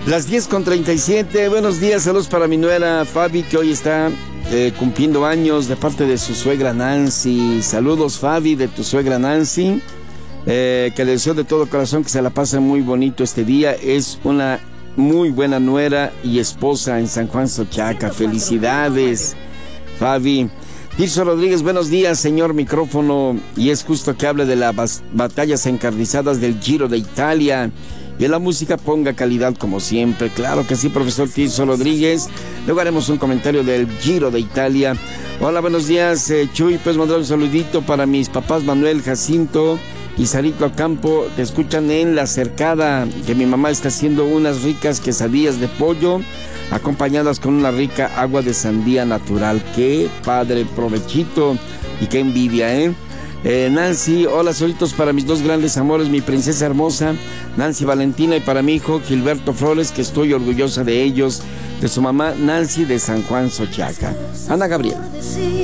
Las 10:37, buenos días, saludos para mi nuera Fabi, que hoy está cumpliendo años de parte de su suegra Nancy. Saludos, Fabi, de tu suegra Nancy, que le deseo de todo corazón que se la pase muy bonito este día. Es una muy buena nuera y esposa en San Juan Xochaca. Felicidades, Fabi. Tirso Rodríguez, buenos días, señor micrófono, y es justo que hable de las batallas encarnizadas del Giro de Italia. Y la música ponga calidad como siempre. Claro que sí, profesor Tirso Rodríguez. Luego haremos un comentario del Giro de Italia. Hola, buenos días, Chuy. Pues mandar un saludito para mis papás Manuel, Jacinto y Sarito Campo, que escuchan en La Cercada, que mi mamá está haciendo unas ricas quesadillas de pollo, acompañadas con una rica agua de sandía natural. Qué padre, provechito y qué envidia, Nancy, hola, solitos para mis dos grandes amores, mi princesa hermosa, Nancy Valentina, y para mi hijo Gilberto Flores, que estoy orgullosa de ellos, de su mamá Nancy de San Juan Xochaca. Ana Gabriel.